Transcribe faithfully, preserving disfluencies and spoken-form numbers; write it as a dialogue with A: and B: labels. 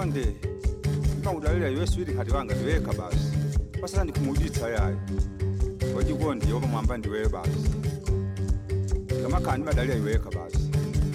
A: konde ngikudlalela yeswidi khathi kanga ndiweka basi basala ndikhumulitsa yayo wajikonde yoba mwamba ndiwe basi ngamakhani badlalela iweka basi